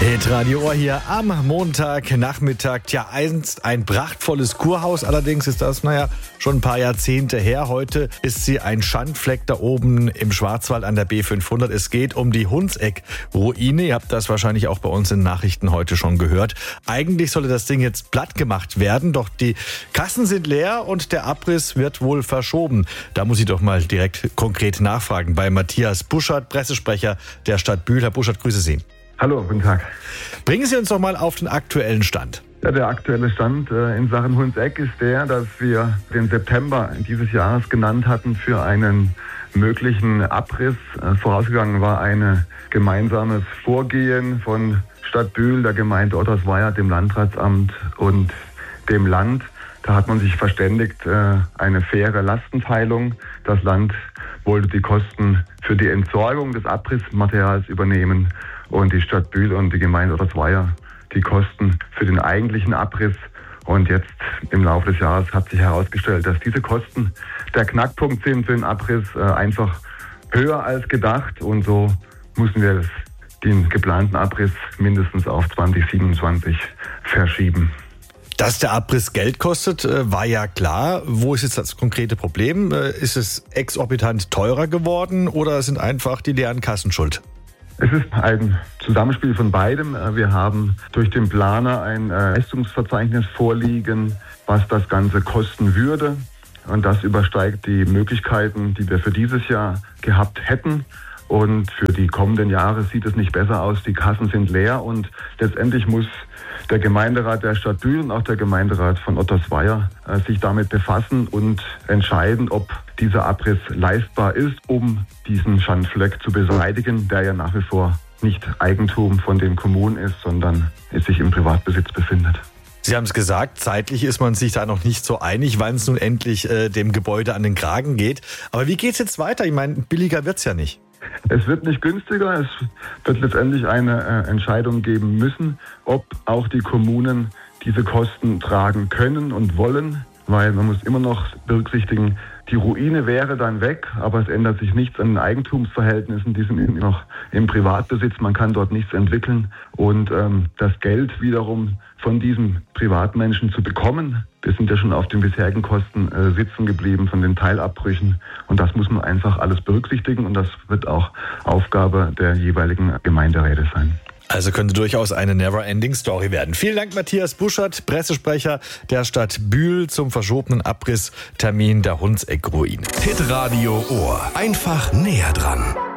Hitradio Ohr hier am Montagnachmittag. Tja, einst ein prachtvolles Kurhaus. Allerdings ist das, schon ein paar Jahrzehnte her. Heute ist sie ein Schandfleck da oben im Schwarzwald an der B500. Es geht um die Hundseck-Ruine. Ihr habt das wahrscheinlich auch bei uns in Nachrichten heute schon gehört. Eigentlich sollte das Ding jetzt platt gemacht werden, doch die Kassen sind leer und der Abriss wird wohl verschoben. Da muss ich doch mal direkt konkret nachfragen bei Matthias Buschert, Pressesprecher der Stadt Bühl. Herr Buschert, grüße Sie. Hallo, guten Tag. Bringen Sie uns doch mal auf den aktuellen Stand. Ja, der aktuelle Stand in Sachen Hundseck ist der, dass wir den September dieses Jahres genannt hatten für einen möglichen Abriss. Vorausgegangen war ein gemeinsames Vorgehen von Stadt Bühl, der Gemeinde Ottersweier, dem Landratsamt und dem Land. Da hat man sich verständigt, eine faire Lastenteilung. Das Land wollte die Kosten für die Entsorgung des Abrissmaterials übernehmen und die Stadt Bühl und die Gemeinde Ottersweier die Kosten für den eigentlichen Abriss. Und jetzt im Laufe des Jahres hat sich herausgestellt, dass diese Kosten der Knackpunkt sind für den Abriss, einfach höher als gedacht. Und so müssen wir den geplanten Abriss mindestens auf 2027 verschieben. Dass der Abriss Geld kostet, war ja klar. Wo ist jetzt das konkrete Problem? Ist es exorbitant teurer geworden oder sind einfach die leeren Kassen schuld? Es ist ein Zusammenspiel von beidem. Wir haben durch den Planer ein Leistungsverzeichnis vorliegen, was das Ganze kosten würde. Und das übersteigt die Möglichkeiten, die wir für dieses Jahr gehabt hätten. Und für die kommenden Jahre sieht es nicht besser aus. Die Kassen sind leer und letztendlich muss der Gemeinderat der Stadt Bühl und auch der Gemeinderat von Ottersweier sich damit befassen und entscheiden, ob dieser Abriss leistbar ist, um diesen Schandfleck zu beseitigen, der ja nach wie vor nicht Eigentum von den Kommunen ist, sondern sich im Privatbesitz befindet. Sie haben es gesagt, zeitlich ist man sich da noch nicht so einig, wann es nun endlich dem Gebäude an den Kragen geht. Aber wie geht es jetzt weiter? Ich meine, billiger wird's ja nicht. Es wird nicht günstiger. Es wird letztendlich eine Entscheidung geben müssen, ob auch die Kommunen diese Kosten tragen können und wollen, weil man muss immer noch berücksichtigen, die Ruine wäre dann weg, aber es ändert sich nichts an den Eigentumsverhältnissen, die sind noch im Privatbesitz, man kann dort nichts entwickeln und das Geld wiederum von diesem Privatmenschen zu bekommen, wir sind ja schon auf den bisherigen Kosten sitzen geblieben von den Teilabbrüchen und das muss man einfach alles berücksichtigen und das wird auch Aufgabe der jeweiligen Gemeinderäte sein. Also könnte durchaus eine Never-Ending-Story werden. Vielen Dank, Matthias Buschert, Pressesprecher der Stadt Bühl zum verschobenen Abrisstermin der Hundseck-Ruine. Hitradio Ohr. Einfach näher dran.